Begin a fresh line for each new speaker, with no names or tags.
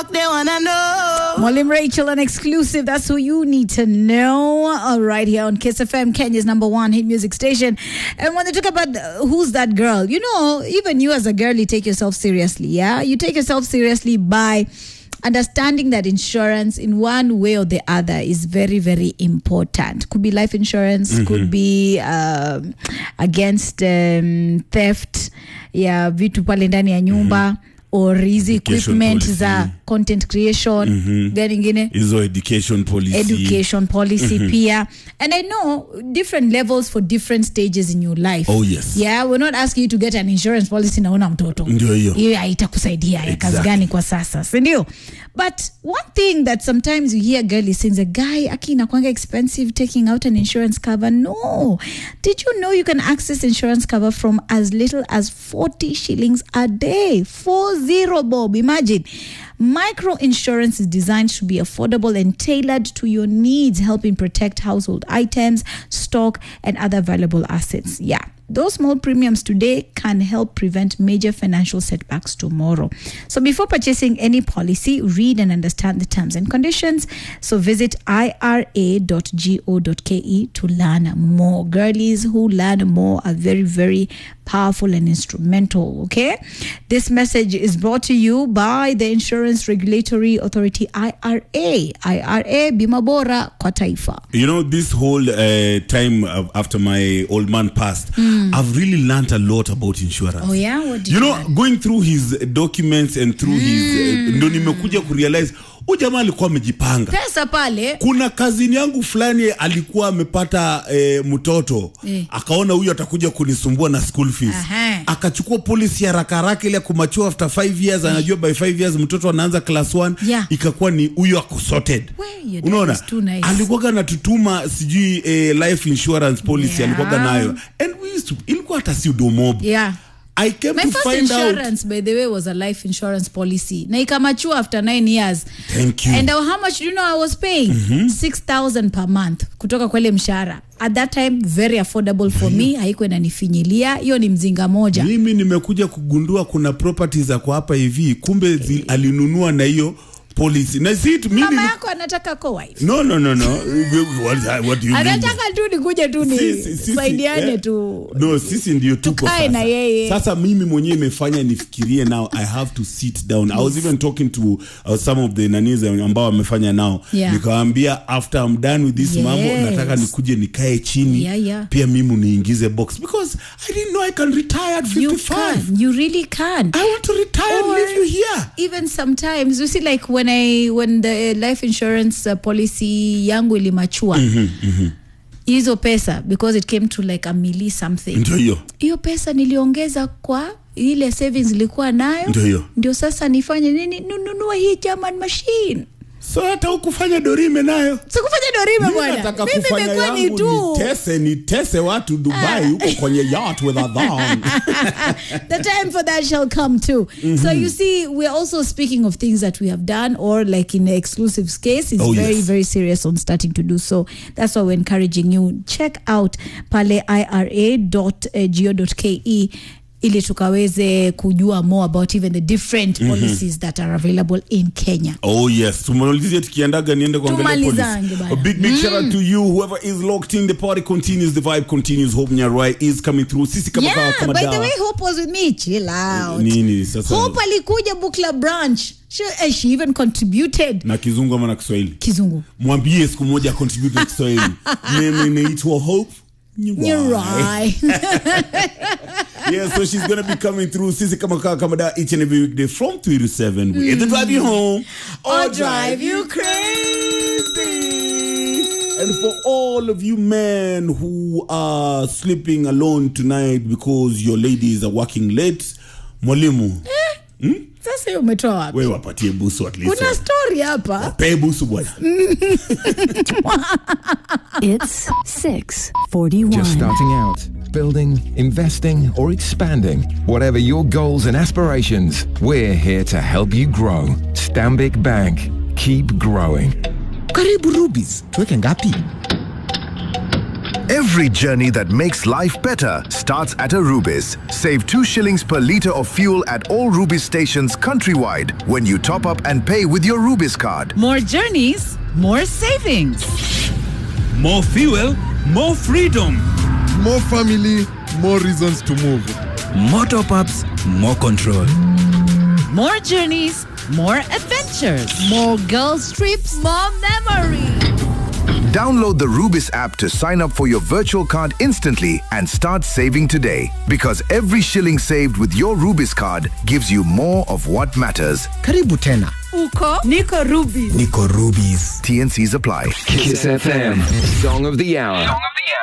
fuck they wanna know.
Mwalimu Rachel, an exclusive. That's who you need to know. All right, here on Kiss FM, Kenya's #1 hit music station. And when they talk about who's that girl, you know, even you as a girl, you take yourself seriously, yeah? You take yourself seriously by understanding that insurance in one way or the other is very, very important. Could be life insurance, could be against theft, yeah, vitu pale ndani ya nyumba, or easy equipment za content creation, getting in it.
Is education policy
pia. And I know different levels for different stages in your life.
Oh yes.
Yeah, we're not asking you to get an insurance policy na una mtoto.
Ndio hiyo.
Hiyo haitakusaidia ya kazi gani kwa sasa, si ndio? But one thing that sometimes you hear girl is saying, the guy akina kwanga expensive taking out an insurance cover. No. Did you know you can access insurance cover from as little as 40 shillings a day? 40 bob. Imagine. Micro insurance is designed to be affordable and tailored to your needs, helping protect household items, stock, and other valuable assets. Yeah. Those small premiums today can help prevent major financial setbacks tomorrow. So before purchasing any policy, read and understand the terms and conditions. So visit ira.go.ke to learn more. Girlies who learn more are very, very powerful and instrumental, okay? This message is brought to you by the Insurance Regulatory Authority, IRA. IRA, Bima Bora kwa Taifa.
You know, this whole time after my old man passed, I've really learned a lot about insurance.
Oh yeah? What did
you know,
learn?
going through his documents and through his ndo nimekuja kurealize jamaa alikuwa amejipanga.
Pesa pale.
Kuna kazini yangu fulani alikuwa amepata mtoto. Akaona huyu atakuja kunisumbua na school fees. Akachukua policy ya haraka ile kumachua after 5 years, anajua by 5 years mtoto anaanza class 1. Ikakuwa ni huyu akusorted. Unaona?
Nice.
Alikuwa anatutuma sijui life insurance policy alikuwa nayo. And we used to, ilikuwa hata si udomob.
Yeah.
I came
My
to
first
find
insurance, by the way, was a life insurance policy. Na ikamachua after 9 years.
Thank you.
And how much do you know I was paying? 6,000 per month. Kutoka kwa ile mshahara. At that time, very affordable for me. Haikuwa inanifinyilia. Hiyo ni mzinga moja.
Mimi nimekuja kugundua kuna properties za kwa hapa hivi. Kumbe alinunua na hiyo policy. Na mimi
mama yako anataka co-wife.
No. What do you mean?
Anataka tu nikuje tu ni saidiane tu.
No, sisi ndio tuko
sasa. Na yeye.
Sasa mimi mwenyewe nimefanya nifikirie now I have to sit down. I was even talking to some of the nannies ambao wamefanya now. Nikawaambia after I'm done with this mambo nataka nikuje nikae chini. Pia mimi niingize box because I didn't know I can retire at 55.
You really can.
I want to retire and leave you here.
Even sometimes you see, like when the life insurance policy yangu ilimachua, hizo pesa, because it came to like a milli something, hiyo pesa niliongeza kwa ile savings nilikuwa nayo, ndio sasa nifanye nini, nunua hii German machine.
So hata ukufanya dorime nayo.
Sikufanya dorime bwana.
Nataka kufanya yangu nitese watu Dubai huko kwenye yacht with a thong.
The time for that shall come too. So you see, we're also speaking of things that we have done, or like in the exclusive case, it's very serious on starting to do so. That's why we're encouraging you. Check out pale ira.go.ke ili tukaweze kujua more about even the different policies that are available in Kenya.
Oh yes, tumalizia tukiandaga niende kuangalia policy. A big shout out to you, whoever is locked in. The party continues, the vibe continues. Hope Nyarai is coming through. Sisi kama kama
by the way, Hope was with me. Chill out.
Nini sasa?
Hope alikuja Bukla branch. She even contributed.
Na Kizungu ama na Kiswahili?
Kizungu.
Mwambie siku moja contribute na Kiswahili. Mimi naitwa Hope
Nyarai.
Yeah, so she's gonna be coming through. Sisi kama da each and every weekday from 3 to 7. We either drive you home
or drive you crazy.
And for all of you men who are sleeping alone tonight because your ladies are working late, mwalimu.
Sasa umetoa wapi?
Wewe wapatie busu at least.
Kuna story hapa.
Wape busu bwana.
It's 6:41.
Just starting out, building, investing, or expanding. Whatever your goals and aspirations, we're here to help you grow. Stanbic Bank. Keep growing.
Karibu Rubies. Tuweke ngapi? Every journey that makes life better starts at a Rubis. Save 2 shillings per litre of fuel at all Rubis stations countrywide when you top up and pay with your Rubis card.
More journeys, more savings.
More fuel, more freedom.
More family, more reasons to move.
More top-ups, more control.
More journeys, more adventures.
More girls' trips, more memory.
Download the Rubis app to sign up for your virtual card instantly and start saving today. Because every shilling saved with your Rubis card gives you more of what matters.
Karibu tena.
Uko Niko Rubis.
Niko Rubis.
TNCs apply.
Kiss FM. Song of the Hour.